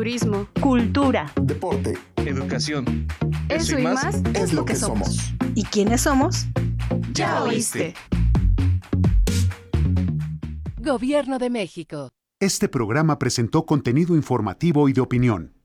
turismo, cultura, deporte, educación. Eso y más es lo que somos. ¿Y quiénes somos? Ya oíste. Gobierno de México. Este programa presentó contenido informativo y de opinión.